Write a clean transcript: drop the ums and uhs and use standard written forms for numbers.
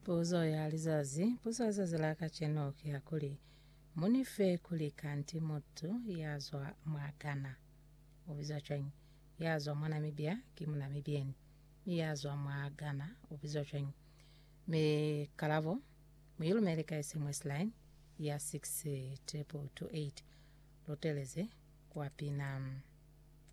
Puzo ya alizazi, puzo alizazi laka chenoki ya kuli. Munife kuli kanti motu yazwa mwagana. Ubizo chwenye. Yazwa mwanamibia kimunamibieni. Yazwa mwagana. Ubizo chwenye. Me kalavo. Mwilu merika SMS line. Ya 6 triple 28. Loteleze. Kwa pina...